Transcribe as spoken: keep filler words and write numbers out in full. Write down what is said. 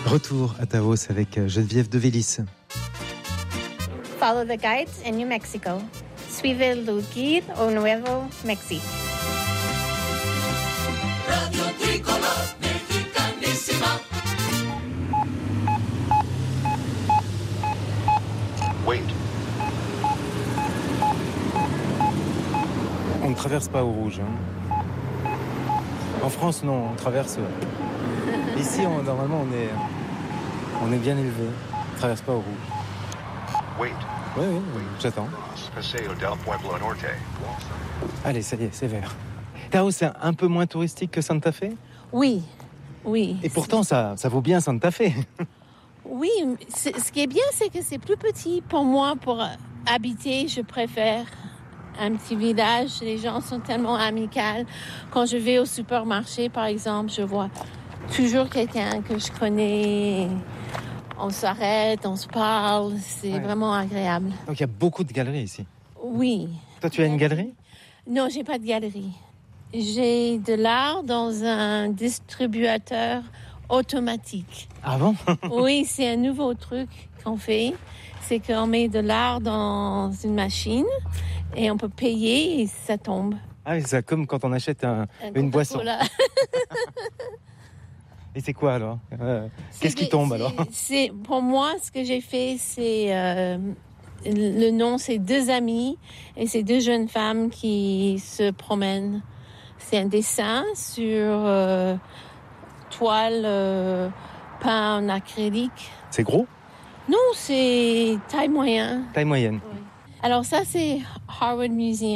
Retour à Taos avec Geneviève de Vélis. Follow the guides in New Mexico. Suivez le guide au Nuevo Mexico. Radio Tricolor Mexicanísima. Wait. On ne traverse pas au rouge. Hein. En France, non, on traverse. Ici, on, normalement, on est, on est bien élevé. On ne traverse pas au rouge. Wait. Oui, oui, oui, j'attends. Paseo del Pueblo Norte. Allez, ça y est, c'est vert. Taos, c'est un peu moins touristique que Santa Fe ? Oui, oui. Et pourtant, ça, ça vaut bien Santa Fe. Oui, c'est, ce qui est bien, c'est que c'est plus petit pour moi. Pour habiter, je préfère un petit village. Les gens sont tellement amicaux. Quand je vais au supermarché, par exemple, je vois toujours quelqu'un que je connais. On s'arrête, on se parle. C'est ouais. Vraiment agréable. Donc, il y a beaucoup de galeries ici. Oui. Toi, tu as une galerie ? Non, j'ai pas de galerie. J'ai de l'art dans un distributeur automatique. Ah bon? Oui, c'est un nouveau truc qu'on fait. C'est qu'on met de l'art dans une machine et on peut payer et ça tombe. Ah oui, c'est comme quand on achète un, un une boisson. Et c'est quoi alors euh, Qu'est-ce qui tombe alors? C'est, pour moi, ce que j'ai fait, c'est... Euh, le nom, c'est Deux amis et c'est deux jeunes femmes qui se promènent. C'est un dessin sur euh, toile euh, peint en acrylique. C'est gros? Non, c'est taille moyenne. Taille moyenne. Oui. Alors ça, c'est Harvard Museum.